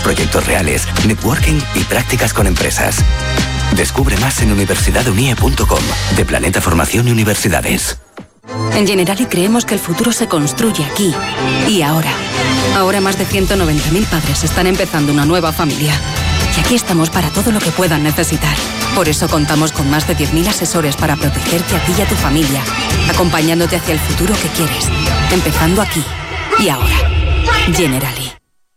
proyectos reales, networking y prácticas con empresas. Descubre más en universidadunie.com, de Planeta Formación y Universidades. En Generali creemos que el futuro se construye aquí y ahora. Ahora más de 190.000 padres están empezando una nueva familia. Y aquí estamos para todo lo que puedan necesitar. Por eso contamos con más de 10.000 asesores para protegerte a ti y a tu familia, acompañándote hacia el futuro que quieres, empezando aquí y ahora. Generali.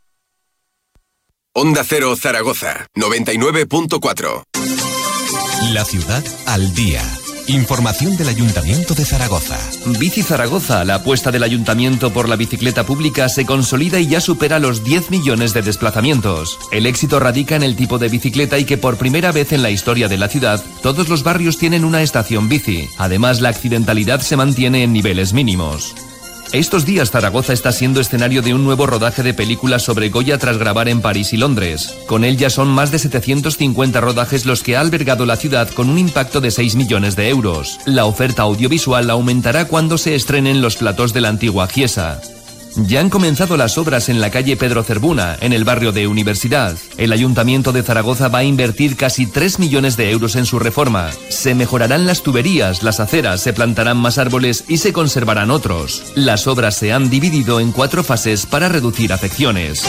Onda Cero Zaragoza, 99.4. La ciudad al día. Información del Ayuntamiento de Zaragoza. Bici Zaragoza, la apuesta del Ayuntamiento por la bicicleta pública, se consolida y ya supera los 10 millones de desplazamientos. El éxito radica en el tipo de bicicleta y que por primera vez en la historia de la ciudad, todos los barrios tienen una estación bici. Además, la accidentalidad se mantiene en niveles mínimos. Estos días Zaragoza está siendo escenario de un nuevo rodaje de películas sobre Goya tras grabar en París y Londres. Con él ya son más de 750 rodajes los que ha albergado la ciudad con un impacto de 6 millones de euros. La oferta audiovisual aumentará cuando se estrenen los platós de la antigua Chiesa. Ya han comenzado las obras en la calle Pedro Cervuna, en el barrio de Universidad. El Ayuntamiento de Zaragoza va a invertir casi 3 millones de euros en su reforma. Se mejorarán las tuberías, las aceras, se plantarán más árboles y se conservarán otros. Las obras se han dividido en 4 fases para reducir afecciones.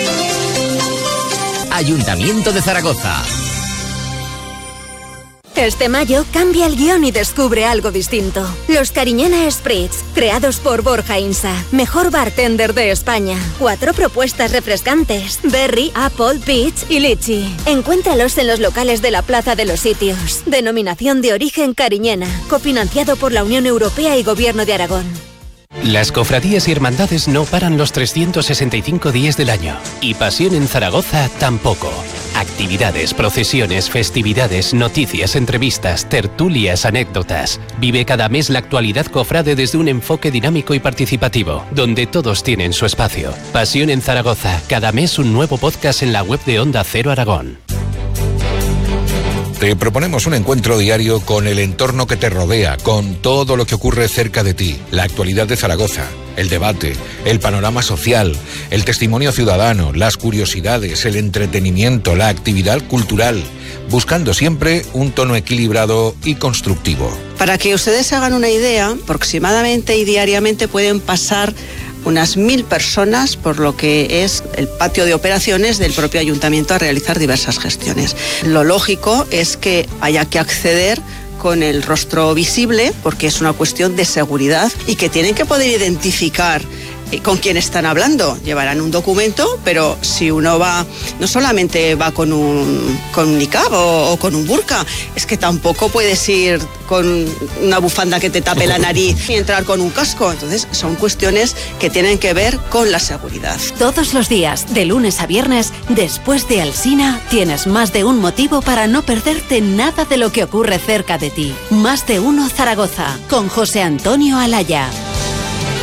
Ayuntamiento de Zaragoza. Este mayo cambia el guión y descubre algo distinto. Los Cariñena Spritz, creados por Borja Insa, mejor bartender de España. 4 propuestas refrescantes: berry, apple, peach y litchi. Encuéntralos en los locales de la Plaza de los Sitios. Denominación de origen Cariñena, cofinanciado por la Unión Europea y Gobierno de Aragón. Las cofradías y hermandades no paran los 365 días del año. Y Pasión en Zaragoza tampoco. Actividades, procesiones, festividades, noticias, entrevistas, tertulias, anécdotas. Vive cada mes la actualidad cofrade desde un enfoque dinámico y participativo, donde todos tienen su espacio. Pasión en Zaragoza. Cada mes un nuevo podcast en la web de Onda Cero Aragón. Te proponemos un encuentro diario con el entorno que te rodea, con todo lo que ocurre cerca de ti, la actualidad de Zaragoza, el debate, el panorama social, el testimonio ciudadano, las curiosidades, el entretenimiento, la actividad cultural, buscando siempre un tono equilibrado y constructivo. Para que ustedes se hagan una idea, aproximadamente y diariamente pueden pasar unas 1.000 personas por lo que es el patio de operaciones del propio ayuntamiento a realizar diversas gestiones. Lo lógico es que haya que acceder con el rostro visible porque es una cuestión de seguridad y que tienen que poder identificar con quién están hablando. Llevarán un documento, pero si uno va, no solamente va con un niqab o con un burka, es que tampoco puedes ir con una bufanda que te tape la nariz y entrar con un casco. Entonces son cuestiones que tienen que ver con la seguridad. Todos los días, de lunes a viernes, después de Alsina, tienes más de un motivo para no perderte nada de lo que ocurre cerca de ti. Más de uno Zaragoza, con José Antonio Alaya.